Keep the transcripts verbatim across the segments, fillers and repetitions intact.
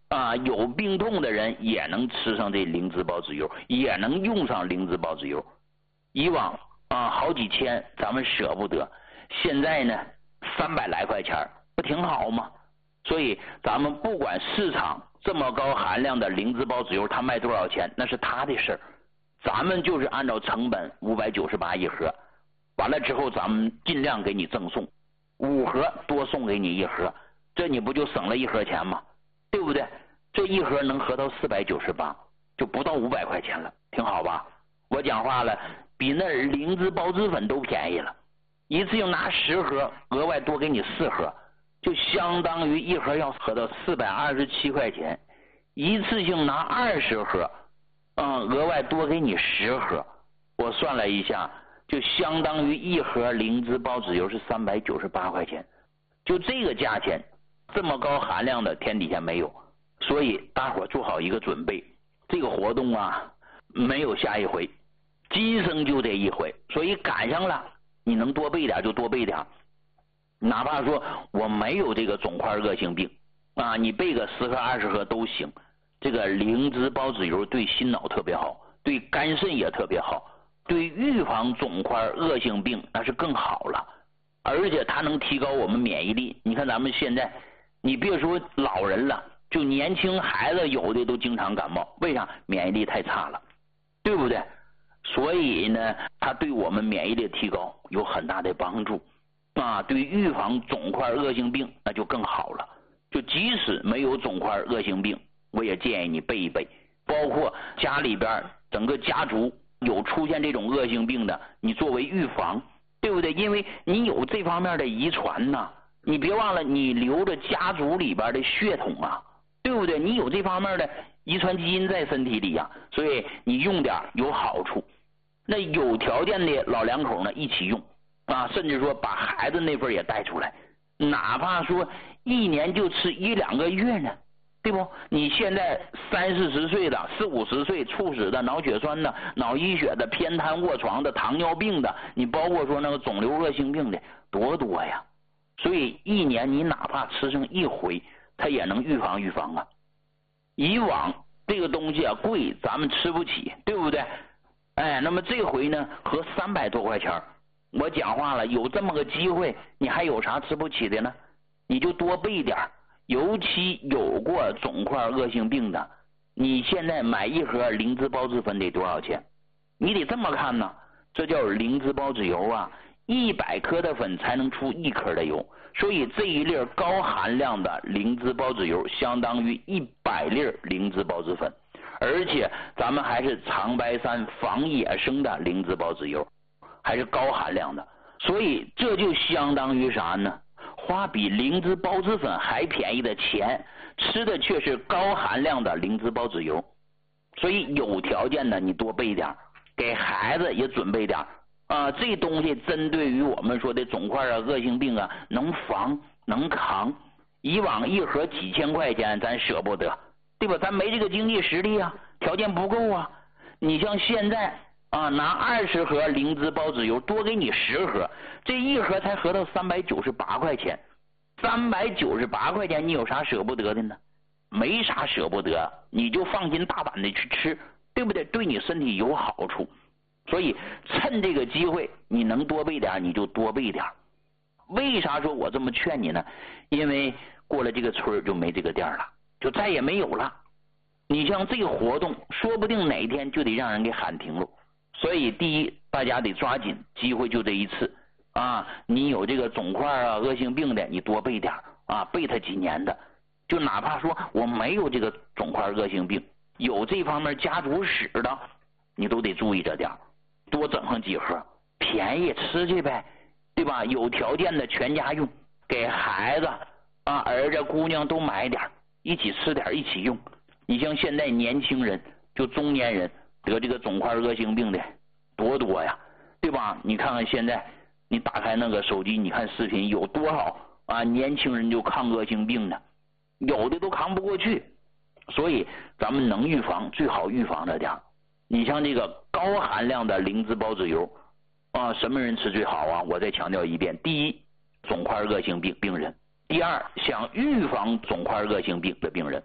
啊，有病痛的人也能吃上这灵芝孢子油，也能用上灵芝孢子油。以往啊好几千咱们舍不得，现在呢三百来块钱不挺好吗？所以咱们不管市场这么高含量的灵芝孢子油它卖多少钱，那是他的事儿，咱们就是按照成本五百九十八一盒，完了之后咱们尽量给你赠送五盒，多送给你一盒，这你不就省了一盒钱吗？对不对？这一盒能合到四百九十八，就不到五百块钱了，挺好吧？我讲话了，比那灵芝孢子粉都便宜了。一次性拿十盒，额外多给你四盒，就相当于一盒要合到四百二十七块钱。一次性拿二十盒，嗯，额外多给你十盒，我算了一下，就相当于一盒灵芝孢子油是三百九十八块钱。就这个价钱，这么高含量的天底下没有。所以大伙做好一个准备，这个活动啊没有下一回，今生就这一回，所以赶上了你能多备点就多备点，哪怕说我没有这个肿块恶性病啊，你备个十盒二十盒都行。这个灵芝孢子油对心脑特别好，对肝肾也特别好，对预防肿块恶性病那是更好了，而且它能提高我们免疫力。你看咱们现在你别说老人了，就年轻孩子有的都经常感冒，为啥？免疫力太差了，对不对？所以呢它对我们免疫力提高有很大的帮助啊，对预防肿块恶性病那就更好了。就即使没有肿块恶性病，我也建议你备一备，包括家里边整个家族有出现这种恶性病的，你作为预防，对不对？因为你有这方面的遗传呐，你别忘了你留着家族里边的血统啊，对不对？你有这方面的遗传基因在身体里呀、啊，所以你用点有好处。那有条件的老两口呢一起用啊，甚至说把孩子那份也带出来，哪怕说一年就吃一两个月呢，对不？你现在三四十岁的、四五十岁猝死的、脑血栓的、脑溢血的、偏瘫卧床的、糖尿病的，你包括说那个肿瘤恶性病的多多呀。所以一年你哪怕吃上一回，它也能预防预防啊。以往这个东西啊贵，咱们吃不起，对不对？哎，那么这回呢合三百多块钱，我讲话了，有这么个机会，你还有啥吃不起的呢？你就多备点，尤其有过肿块恶性病的，你现在买一盒灵芝孢子粉得多少钱？你得这么看呢，这叫灵芝孢子油啊，一百克的粉才能出一克的油，所以这一粒高含量的灵芝孢子油相当于一百粒灵芝孢子粉，而且咱们还是长白山防野生的灵芝孢子油，还是高含量的，所以这就相当于啥呢？花比灵芝孢子粉还便宜的钱，吃的却是高含量的灵芝孢子油。所以有条件的你多备点，给孩子也准备点啊。这东西针对于我们说的肿块啊、恶性病啊，能防能扛。以往一盒几千块钱咱舍不得，对吧？咱没这个经济实力啊，条件不够啊。你像现在啊，拿二十盒灵芝孢子油多给你十盒，这一盒才合到三百九十八块钱。三百九十八块钱你有啥舍不得的呢？没啥舍不得，你就放心大胆的去吃，对不对？对你身体有好处。所以趁这个机会你能多备点你就多备点。为啥说我这么劝你呢？因为过了这个村就没这个店了，就再也没有了。你像这个活动说不定哪一天就得让人给喊停了。所以第一，大家得抓紧机会，就这一次啊！你有这个肿块啊、恶性病的，你多备点啊，备它几年的。就哪怕说我没有这个肿块恶性病，有这方面家族史的，你都得注意着点，多整上几盒，便宜吃去呗，对吧？有条件的全家用，给孩子啊、儿子、姑娘都买点，一起吃点，一起用。你像现在年轻人，就中年人得这个肿块恶性病的多多呀，对吧？你看看现在，你打开那个手机，你看视频，有多少啊年轻人就抗恶性病的，有的都扛不过去。所以咱们能预防最好预防着点。你像这个高含量的灵芝孢子油啊，什么人吃最好啊？我再强调一遍，第一，肿块恶性病病人；第二，想预防肿块恶性病的病人；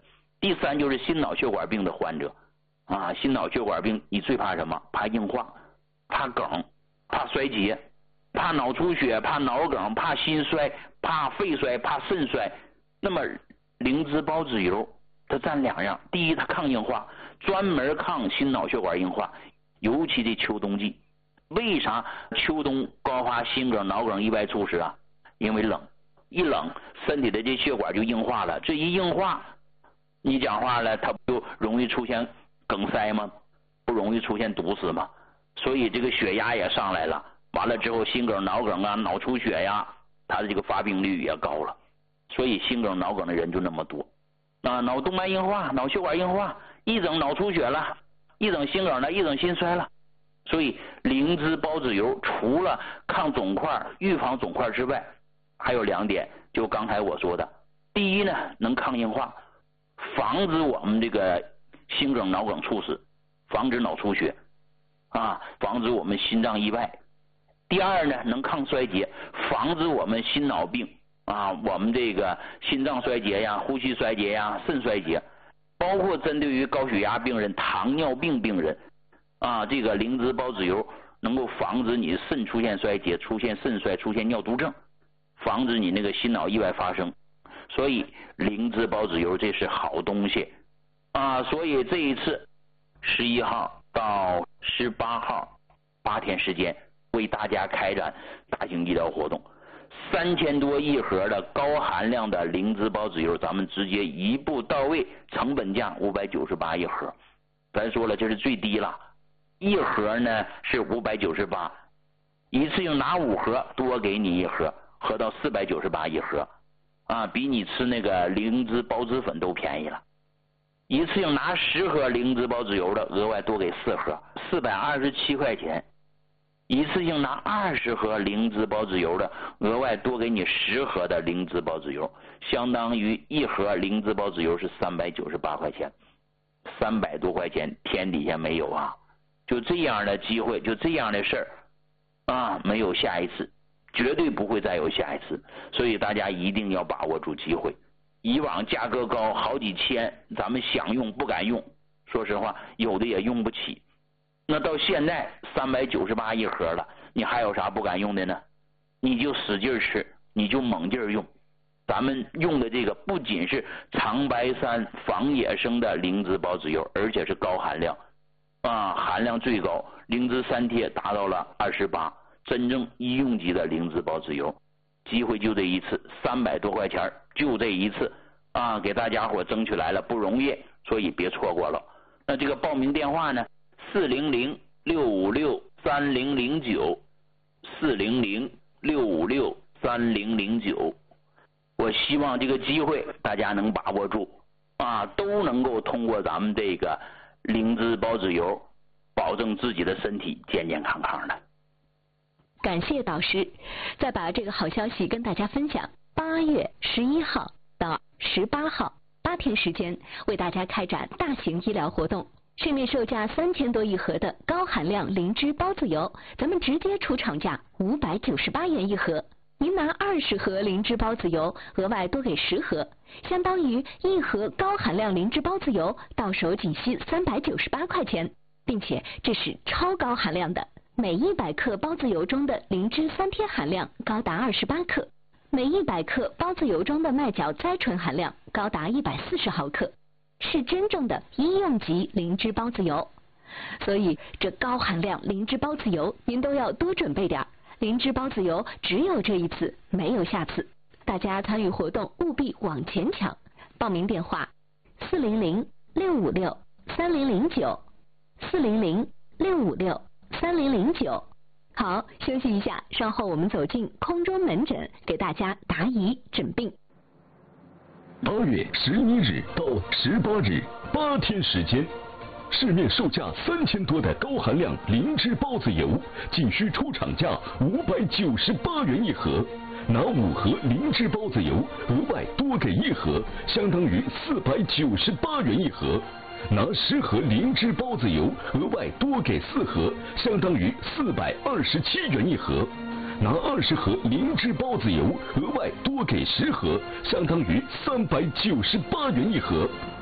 第三就是心脑血管病的患者啊，心脑血管病你最怕什么？怕硬化，怕梗，怕衰竭，怕脑出血，怕脑梗，怕心衰，怕肺衰，怕肾衰。那么灵芝孢子油它占两样，第一它抗硬化，专门抗心脑血管硬化，尤其的秋冬季。为啥秋冬高发心梗、脑梗意外猝死啊？因为冷，一冷身体的这血管就硬化了，这一硬化，你讲话了，它不就容易出现梗塞吗？不容易出现堵死吗？所以这个血压也上来了，完了之后心梗、脑梗啊、脑出血呀，它的这个发病率也高了，所以心梗、脑梗的人就那么多。啊，脑动脉硬化、脑血管硬化，一整脑出血了，一整心梗了，一整心衰了。所以灵芝孢子油除了抗肿块、预防肿块之外，还有两点，就刚才我说的，第一呢，能抗硬化，防止我们这个心梗、脑梗猝死，防止脑出血啊，防止我们心脏意外。第二呢，能抗衰竭，防止我们心脑病啊，我们这个心脏衰竭呀、呼吸衰竭呀、肾衰竭，包括针对于高血压病人、糖尿病病人啊，这个灵芝孢子油能够防止你肾出现衰竭、出现肾衰、出现尿毒症，防止你那个心脑意外发生。所以灵芝孢子油这是好东西啊！所以这一次十一号到十八号八天时间，为大家开展大型医疗活动，三千多一盒的高含量的灵芝孢子油，咱们直接一步到位，成本价五百九十八一盒。咱说了，这是最低了，一盒呢是五百九十八，一次性拿五盒，多给你一盒，合到四百九十八一盒啊，比你吃那个灵芝孢子粉都便宜了。一次性拿十盒灵芝孢子油的，额外多给四盒，四百二十七块钱。一次性拿二十盒灵芝孢子油的，额外多给你十盒的灵芝孢子油，相当于一盒灵芝孢子油是三百九十八块钱，三百多块钱天底下没有啊！就这样的机会，就这样的事儿啊，没有下一次，绝对不会再有下一次，所以大家一定要把握住机会。以往价格高好几千，咱们想用不敢用，说实话，有的也用不起。那到现在三百九十八一盒了，你还有啥不敢用的呢？你就使劲吃，你就猛劲用。咱们用的这个不仅是长白山防野生的灵芝孢子油，而且是高含量啊，含量最高，灵芝三贴达到了二十八，真正医用级的灵芝孢子油。机会就这一次，三百多块钱就这一次啊，给大家伙争取来了，不容易，所以别错过了。那这个报名电话呢？四零零六五六三零零九，四零零六五六三零零九。我希望这个机会大家能把握住啊，都能够通过咱们这个灵芝孢子油，保证自己的身体健健康康的。 感谢导师，再把这个好消息跟大家分享。八月十一号到十八号八天时间，为大家开展大型医疗活动。市面售价三千多一盒的高含量灵芝孢子油，咱们直接出厂价五百九十八元一盒。您拿二十盒灵芝孢子油，额外多给十盒，相当于一盒高含量灵芝孢子油到手仅需三百九十八块钱，并且这是超高含量的。每一百克孢子油中的灵芝三贴含量高达二十八克，每一百克孢子油中的麦角甾醇含量高达一百四十毫克，是真正的医用级灵芝孢子油。所以这高含量灵芝孢子油您都要多准备点，灵芝孢子油只有这一次，没有下次。大家参与活动务必往前抢，报名电话四零零六五六三零零九，四零零六五六三零零九。好，休息一下，稍后我们走进空中门诊，给大家答疑诊病。 八月十一日到十八日，八天时间，市面售价三千多的高含量灵芝孢子油，仅需出厂价五百九十八元一盒。拿五盒灵芝孢子油，额外多给一盒，相当于四百九十八元一盒。拿十盒灵芝孢子油，额外多给四盒，相当于四百二十七元一盒。拿二十盒灵芝孢子油，额外多给十盒，相当于三百九十八元一盒。